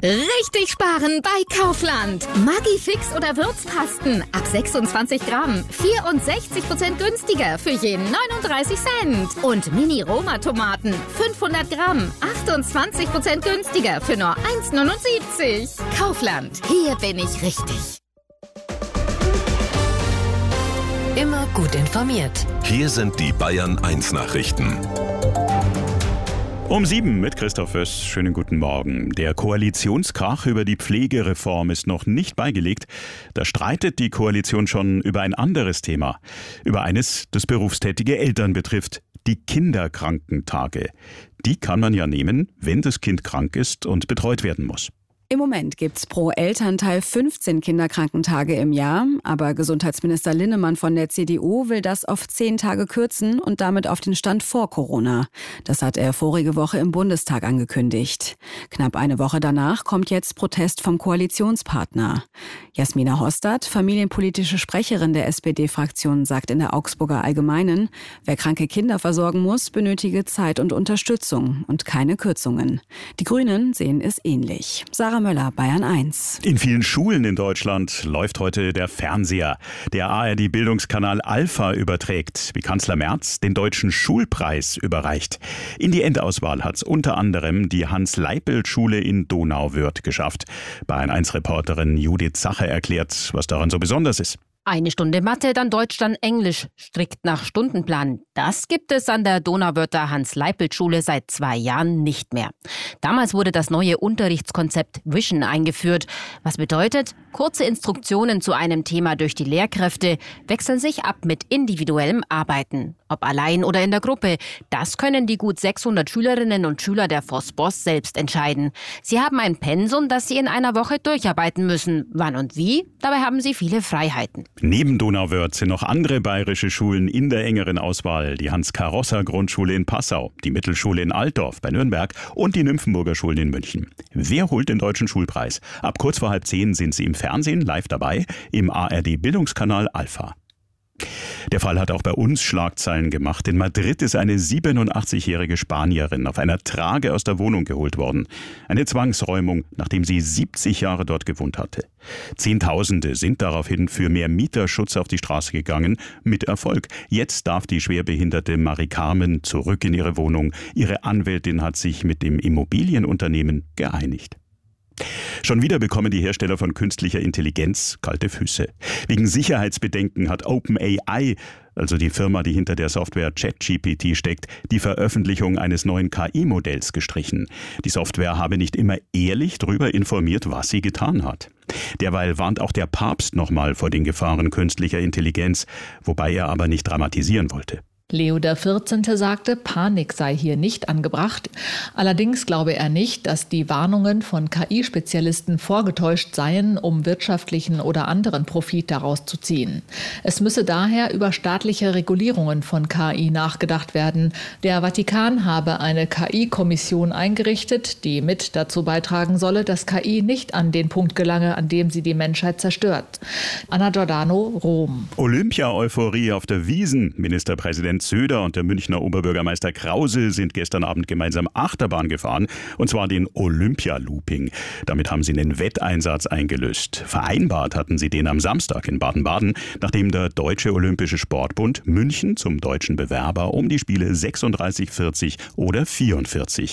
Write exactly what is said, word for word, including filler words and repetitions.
Richtig sparen bei Kaufland. Maggi-Fix oder Würzpasten ab sechsundzwanzig Gramm. vierundsechzig Prozent günstiger für je neununddreißig Cent. Und Mini-Roma-Tomaten fünfhundert Gramm. achtundzwanzig Prozent günstiger für nur eins Komma neunundsiebzig. Kaufland. Hier bin ich richtig. Immer gut informiert. Hier sind die Bayern eins Nachrichten. Um sieben mit Christoph Föss. Schönen guten Morgen. Der Koalitionskrach über die Pflegereform ist noch nicht beigelegt. Da streitet die Koalition schon über ein anderes Thema. Über eines, das berufstätige Eltern betrifft. Die Kinderkrankentage. Die kann man ja nehmen, wenn das Kind krank ist und betreut werden muss. Im Moment gibt's pro Elternteil fünfzehn Kinderkrankentage im Jahr. Aber Gesundheitsminister Linnemann von der C D U will das auf zehn Tage kürzen und damit auf den Stand vor Corona. Das hat er vorige Woche im Bundestag angekündigt. Knapp eine Woche danach kommt jetzt Protest vom Koalitionspartner. Jasmina Hostad, familienpolitische Sprecherin der S P D-Fraktion, sagt in der Augsburger Allgemeinen, wer kranke Kinder versorgen muss, benötige Zeit und Unterstützung und keine Kürzungen. Die Grünen sehen es ähnlich. Sarah Möller, Bayern eins. In vielen Schulen in Deutschland läuft heute der Fernseher. Der A R D-Bildungskanal Alpha überträgt, wie Kanzler Merz, den Deutschen Schulpreis überreicht. In die Endauswahl hat es unter anderem die Hans-Leipelt-Schule in Donauwörth geschafft. Bayern eins Reporterin Judith Zacher erklärt, was daran so besonders ist. Eine Stunde Mathe, dann Deutsch, dann Englisch, strikt nach Stundenplan. Das gibt es an der Donauwörther Hans-Leipelt-Schule seit zwei Jahren nicht mehr. Damals wurde das neue Unterrichtskonzept Vision eingeführt. Was bedeutet, kurze Instruktionen zu einem Thema durch die Lehrkräfte wechseln sich ab mit individuellem Arbeiten. Ob allein oder in der Gruppe, das können die gut sechshundert Schülerinnen und Schüler der Vosbos selbst entscheiden. Sie haben ein Pensum, das sie in einer Woche durcharbeiten müssen. Wann und wie? Dabei haben sie viele Freiheiten. Neben Donauwörth sind noch andere bayerische Schulen in der engeren Auswahl. Die Hans-Karossa-Grundschule in Passau, die Mittelschule in Altdorf bei Nürnberg und die Nymphenburger Schulen in München. Wer holt den Deutschen Schulpreis? Ab kurz vor halb zehn sind sie im Fernsehen live dabei, im A R D-Bildungskanal Alpha. Der Fall hat auch bei uns Schlagzeilen gemacht. In Madrid ist eine siebenundachtzigjährige Spanierin auf einer Trage aus der Wohnung geholt worden. Eine Zwangsräumung, nachdem sie siebzig Jahre dort gewohnt hatte. Zehntausende sind daraufhin für mehr Mieterschutz auf die Straße gegangen, mit Erfolg. Jetzt darf die schwerbehinderte Marie Carmen zurück in ihre Wohnung. Ihre Anwältin hat sich mit dem Immobilienunternehmen geeinigt. Schon wieder bekommen die Hersteller von künstlicher Intelligenz kalte Füße. Wegen Sicherheitsbedenken hat OpenAI, also die Firma, die hinter der Software ChatGPT steckt, die Veröffentlichung eines neuen K I-Modells gestrichen. Die Software habe nicht immer ehrlich darüber informiert, was sie getan hat. Derweil warnt auch der Papst nochmal vor den Gefahren künstlicher Intelligenz, wobei er aber nicht dramatisieren wollte. Leo der vierzehnte sagte, Panik sei hier nicht angebracht. Allerdings glaube er nicht, dass die Warnungen von K I-Spezialisten vorgetäuscht seien, um wirtschaftlichen oder anderen Profit daraus zu ziehen. Es müsse daher über staatliche Regulierungen von K I nachgedacht werden. Der Vatikan habe eine K I-Kommission eingerichtet, die mit dazu beitragen solle, dass K I nicht an den Punkt gelange, an dem sie die Menschheit zerstört. Anna Giordano, Rom. Olympia-Euphorie auf der Wiesn. Ministerpräsident Söder und der Münchner Oberbürgermeister Krause sind gestern Abend gemeinsam Achterbahn gefahren, und zwar den Olympia-Looping. Damit haben sie einen Wetteinsatz eingelöst. Vereinbart hatten sie den am Samstag in Baden-Baden, nachdem der Deutsche Olympische Sportbund München zum deutschen Bewerber um die Spiele sechsunddreißig, vierzig oder vierundvierzig